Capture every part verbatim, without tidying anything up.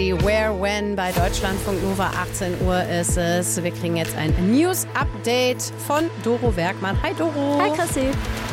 Where, when bei Deutschlandfunk Nova, achtzehn Uhr ist es. Wir kriegen jetzt ein News-Update von Doro Werkmann. Hi Doro. Hi Chrissy.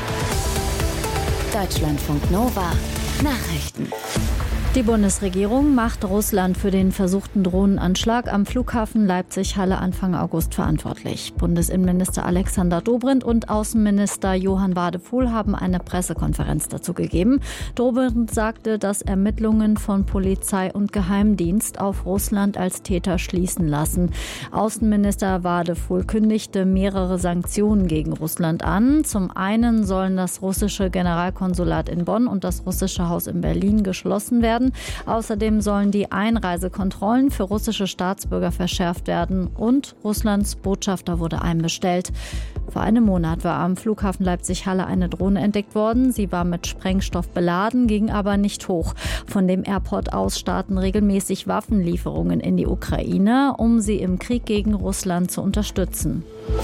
Deutschlandfunk Nova Nachrichten. Die Bundesregierung macht Russland für den versuchten Drohnenanschlag am Flughafen Leipzig-Halle Anfang August verantwortlich. Bundesinnenminister Alexander Dobrindt und Außenminister Johann Wadephul haben eine Pressekonferenz dazu gegeben. Dobrindt sagte, dass Ermittlungen von Polizei und Geheimdienst auf Russland als Täter schließen lassen. Außenminister Wadephul kündigte mehrere Sanktionen gegen Russland an. Zum einen sollen das russische Generalkonsulat in Bonn und das russische Haus in Berlin geschlossen werden. Außerdem sollen die Einreisekontrollen für russische Staatsbürger verschärft werden und Russlands Botschafter wurde einbestellt. Vor einem Monat war am Flughafen Leipzig-Halle eine Drohne entdeckt worden. Sie war mit Sprengstoff beladen, ging aber nicht hoch. Von dem Airport aus starten regelmäßig Waffenlieferungen in die Ukraine, um sie im Krieg gegen Russland zu unterstützen.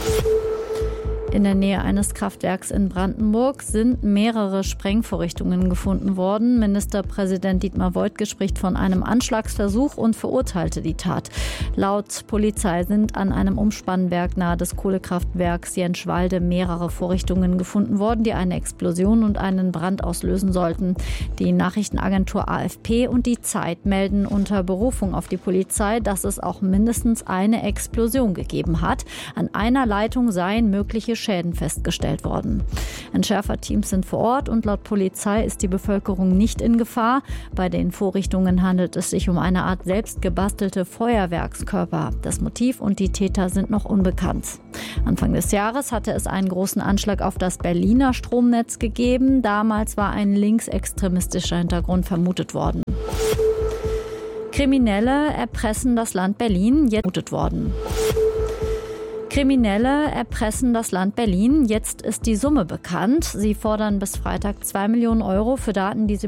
In der Nähe eines Kraftwerks in Brandenburg sind mehrere Sprengvorrichtungen gefunden worden. Ministerpräsident Dietmar Woidke spricht von einem Anschlagsversuch und verurteilte die Tat. Laut Polizei sind an einem Umspannwerk nahe des Kohlekraftwerks Jenschwalde mehrere Vorrichtungen gefunden worden, die eine Explosion und einen Brand auslösen sollten. Die Nachrichtenagentur A F P und die Zeit melden unter Berufung auf die Polizei, dass es auch mindestens eine Explosion gegeben hat. An einer Leitung seien mögliche Schäden festgestellt worden. Entschärferteams sind vor Ort und laut Polizei ist die Bevölkerung nicht in Gefahr. Bei den Vorrichtungen handelt es sich um eine Art selbst gebastelte Feuerwerkskörper. Das Motiv und die Täter sind noch unbekannt. Anfang des Jahres hatte es einen großen Anschlag auf das Berliner Stromnetz gegeben. Damals war ein linksextremistischer Hintergrund vermutet worden. Kriminelle erpressen das Land Berlin, jetzt vermutet worden. Kriminelle erpressen das Land Berlin. Jetzt ist die Summe bekannt. Sie fordern bis Freitag zwei Millionen Euro für Daten, die sie